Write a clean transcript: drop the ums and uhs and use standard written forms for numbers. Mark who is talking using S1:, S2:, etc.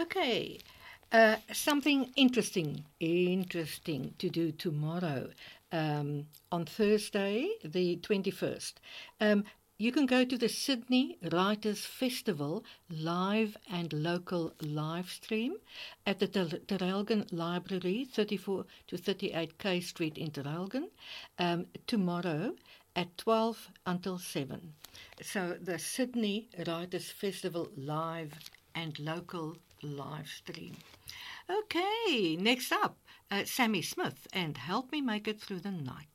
S1: Okay, something interesting to do tomorrow, on Thursday, the 21st. You can go to the Sydney Writers Festival live and local live stream at the Terrelgan Library, 34 to 38 K Street in Terrelgan, tomorrow at 12 until 7. So the Sydney Writers Festival live and local live stream. Okay, next up, Sammy Smith and Help Me Make It Through the Night.